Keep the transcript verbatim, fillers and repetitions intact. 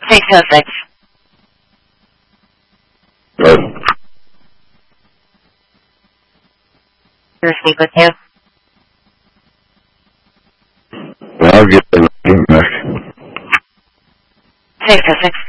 six oh six. Hello. Can I speak with you? Well, I'll get the back. six oh six.